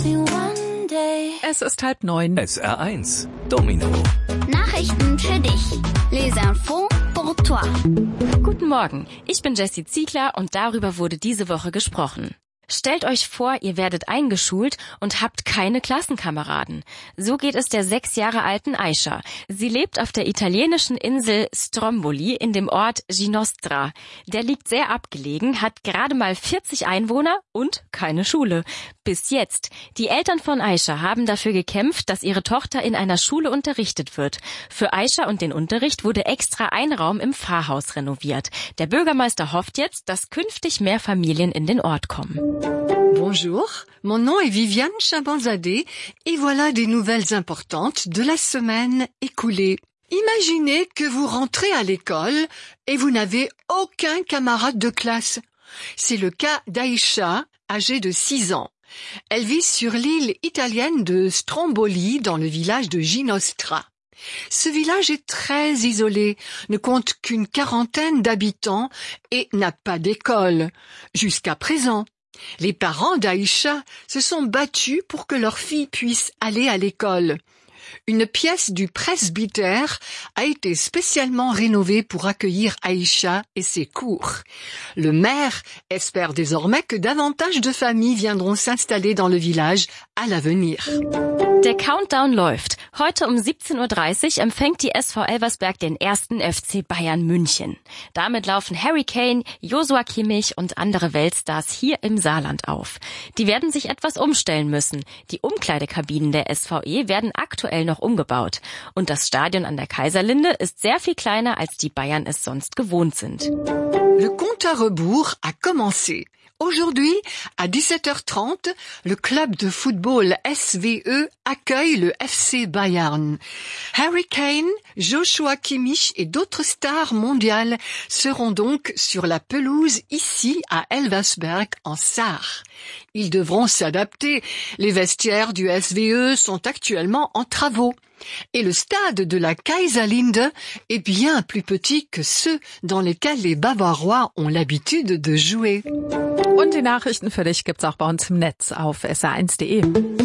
Es ist 8:30. SR1 Domino. Nachrichten für dich. Les infos pour toi. Guten Morgen, ich bin Jessie Ziegler und darüber wurde diese Woche gesprochen. Stellt euch vor, ihr werdet eingeschult und habt keine Klassenkameraden. So geht es der 6 Jahre alten Aisha. Sie lebt auf der italienischen Insel Stromboli in dem Ort Ginostra. Der liegt sehr abgelegen, hat gerade mal 40 Einwohner und keine Schule. Bis jetzt. Die Eltern von Aisha haben dafür gekämpft, dass ihre Tochter in einer Schule unterrichtet wird. Für Aisha und den Unterricht wurde extra ein Raum im Pfarrhaus renoviert. Der Bürgermeister hofft jetzt, dass künftig mehr Familien in den Ort kommen. Bonjour, mon nom est Viviane Chabanzadeh et voilà des nouvelles importantes de la semaine écoulée. Imaginez que vous rentrez à l'école et vous n'avez aucun camarade de classe. C'est le cas d'Aïcha, âgée de 6 ans. Elle vit sur l'île italienne de Stromboli dans le village de Ginostra. Ce village est très isolé, ne compte qu'une quarantaine d'habitants et n'a pas d'école. Jusqu'à présent. Les parents d'Aïcha se sont battus pour que leur fille puisse aller à l'école. Une pièce du presbytère a été spécialement rénovée pour accueillir Aïcha et ses cours. Le maire espère désormais que davantage de familles viendront s'installer dans le village à l'avenir. Der Countdown läuft. Heute um 17:30 Uhr empfängt die SV Elversberg den ersten FC Bayern München. Damit laufen Harry Kane, Joshua Kimmich und andere Weltstars hier im Saarland auf. Die werden sich etwas umstellen müssen. Die Umkleidekabinen der SVE werden aktuell noch umgebaut. Und das Stadion an der Kaiserlinde ist sehr viel kleiner, als die Bayern es sonst gewohnt sind. Le compte à rebours a commencé. Aujourd'hui, à 17h30, le club de football SVE accueille le FC Bayern. Harry Kane, Joshua Kimmich et d'autres stars mondiales seront donc sur la pelouse ici à Elversberg en Sarre. Ils devront s'adapter. Les vestiaires du SVE sont actuellement en travaux. Et le stade de la Kaiserlinde est bien plus petit que ceux dans lesquels les Bavarois ont l'habitude de jouer. Und die Nachrichten für dich gibt's auch bei uns im Netz auf sr1.de.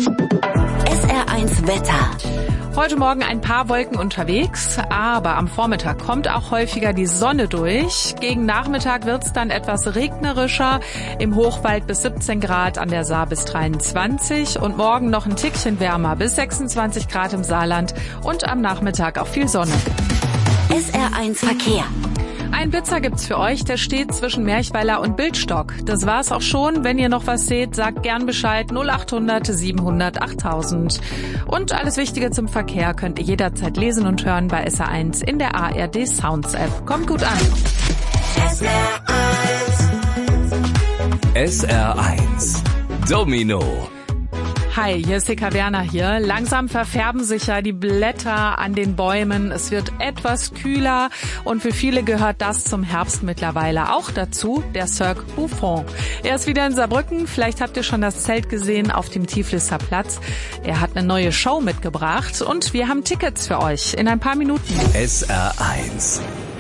SR1 Wetter. Heute Morgen ein paar Wolken unterwegs, aber am Vormittag kommt auch häufiger die Sonne durch. Gegen Nachmittag wird's dann etwas regnerischer, im Hochwald bis 17 Grad, an der Saar bis 23 und morgen noch ein Tickchen wärmer bis 26 Grad im Saarland und am Nachmittag auch viel Sonne. SR1 Verkehr. Ein Blitzer gibt's für euch, der steht zwischen Merchweiler und Bildstock. Das war's auch schon. Wenn ihr noch was seht, sagt gern Bescheid 0800 700 8000. Und alles Wichtige zum Verkehr könnt ihr jederzeit lesen und hören bei SR1 in der ARD Sounds App. Kommt gut an. SR1 Domino. Hi, hier ist Sika Werner hier. Langsam verfärben sich ja die Blätter an den Bäumen. Es wird etwas kühler und für viele gehört das zum Herbst mittlerweile auch dazu, der Cirque Buffon. Er ist wieder in Saarbrücken. Vielleicht habt ihr schon das Zelt gesehen auf dem Tiflisser Platz. Er hat eine neue Show mitgebracht und wir haben Tickets für euch in ein paar Minuten. SR1